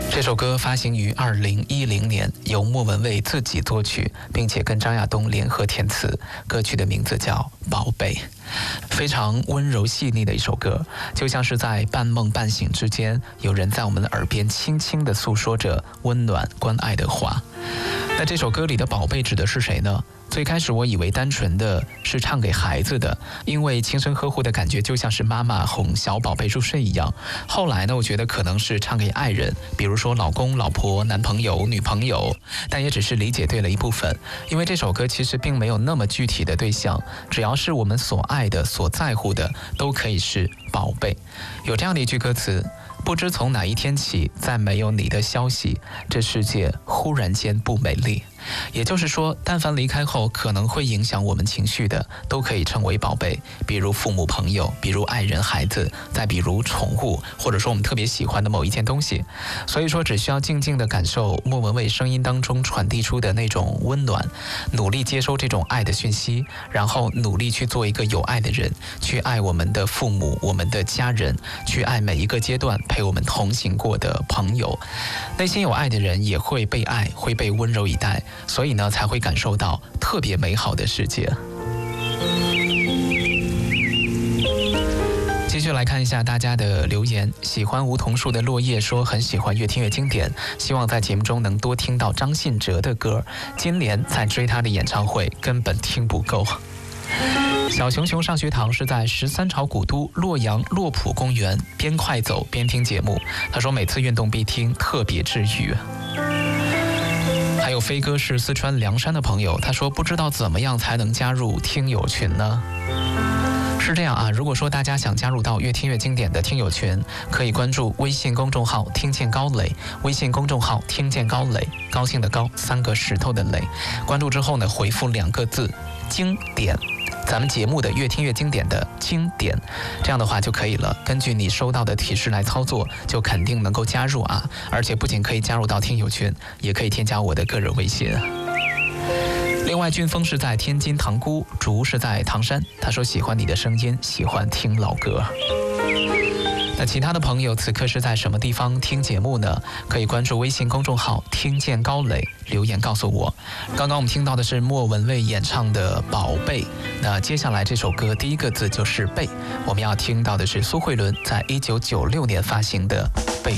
这首歌发行于2010年，由莫文蔚自己作曲，并且跟张亚东联合填词。歌曲的名字叫《宝贝》，非常温柔细腻的一首歌，就像是在半梦半醒之间，有人在我们的耳边轻轻地诉说着温暖关爱的话。那这首歌里的宝贝指的是谁呢？最开始我以为单纯的是唱给孩子的，因为亲生呵护的感觉就像是妈妈哄小宝贝入睡一样。后来呢，我觉得可能是唱给爱人，比如说老公、老婆、男朋友、女朋友，但也只是理解对了一部分，因为这首歌其实并没有那么具体的对象，只要是我们所爱的、所在乎的，都可以是宝贝。有这样的一句歌词：不知从哪一天起，再没有你的消息，这世界忽然间不美丽。也就是说，但凡离开后可能会影响我们情绪的，都可以称为宝贝，比如父母、朋友，比如爱人、孩子，再比如宠物，或者说我们特别喜欢的某一件东西。所以说，只需要静静地感受莫文蔚声音当中传递出的那种温暖，努力接收这种爱的讯息，然后努力去做一个有爱的人，去爱我们的父母、我们的家人，去爱每一个阶段陪我们同行过的朋友。内心有爱的人也会被爱，会被温柔以待，所以呢，才会感受到特别美好的世界。继续来看一下大家的留言。喜欢梧桐树的落叶说很喜欢越听越经典，希望在节目中能多听到张信哲的歌。今年在追他的演唱会，根本听不够。小熊熊上学堂是在13朝古都洛阳洛浦公园边快走边听节目，他说每次运动必听，特别治愈。还有飞哥是四川凉山的朋友，他说不知道怎么样才能加入听友群呢？是这样啊，如果说大家想加入到越听越经典的听友群，可以关注微信公众号听见高磊，微信公众号听见高磊，高兴的高，3个石头的磊。关注之后呢，回复2个字经典，咱们节目的越听越经典的经典，这样的话就可以了。根据你收到的提示来操作，就肯定能够加入啊！而且不仅可以加入到听友群，也可以添加我的个人微信。另外，俊峰是在天津塘沽，竹是在唐山。他说喜欢你的声音，喜欢听老歌。那其他的朋友此刻是在什么地方听节目呢？可以关注微信公众号听见高磊，留言告诉我。刚刚我们听到的是莫文蔚演唱的宝贝，那接下来这首歌第一个字就是贝，我们要听到的是苏慧伦在1996年发行的贝